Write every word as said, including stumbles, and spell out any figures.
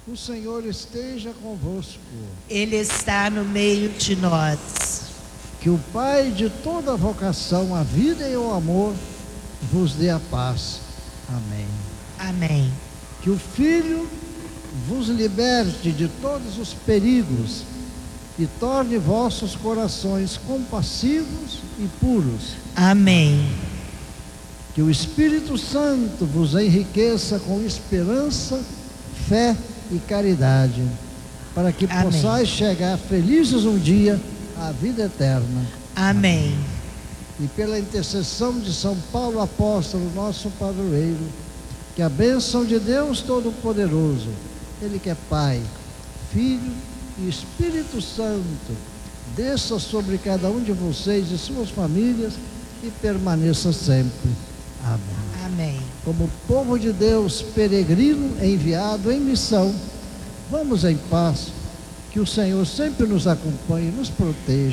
O Senhor esteja convosco. Ele está no meio de nós. Que o Pai de toda vocação, a vida e o amor, vos dê a paz. Amém. Amém. Que o Filho vos liberte de todos os perigos e torne vossos corações compassivos e puros. Amém. Que o Espírito Santo vos enriqueça com esperança, fé e caridade, para que Amém. possais chegar felizes um dia à vida eterna. Amém. E pela intercessão de São Paulo Apóstolo, nosso padroeiro, que a bênção de Deus Todo-Poderoso, Ele que é Pai, Filho e Espírito Santo, desça sobre cada um de vocês e suas famílias e permaneça sempre. Amém. Amém. Como povo de Deus, peregrino enviado em missão, vamos em paz, que o Senhor sempre nos acompanhe e nos proteja.